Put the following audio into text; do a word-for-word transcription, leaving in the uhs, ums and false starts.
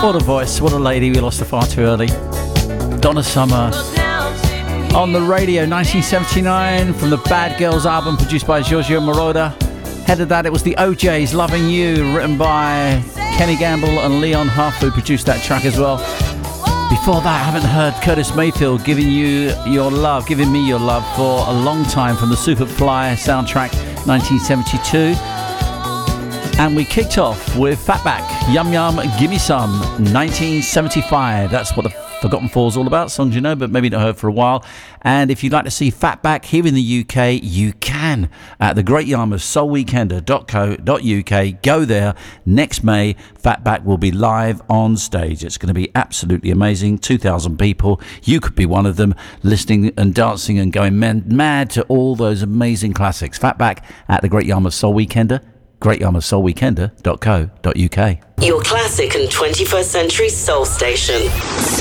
What a voice, what a lady. We lost her far too early. Donna Summer on the radio, nineteen seventy-nine, from the Bad Girls album produced by Giorgio Moroder. Ahead of that, it was the O Js, Loving You, written by Kenny Gamble and Leon Huff, who produced that track as well. Before that, I haven't heard Curtis Mayfield giving you your love, giving me your love for a long time, from the Superfly soundtrack, nineteen seventy-two. And we kicked off with Fatback, Yum Yum, Gimme Some, nineteen seventy-five. That's what the Forgotten Four is all about, songs you know, but maybe not heard for a while. And if you'd like to see Fatback here in the U K, you can at the Great Yarmouth Soul Weekender dot co dot U K. Go there. Next May, Fatback will be live on stage. It's going to be absolutely amazing. two thousand people. You could be one of them, listening and dancing and going mad to all those amazing classics. Fatback at the Great Yarmouth Soul Weekender. Great Yarmouth Soul Weekender dot co dot U K. Your classic and twenty-first century soul station.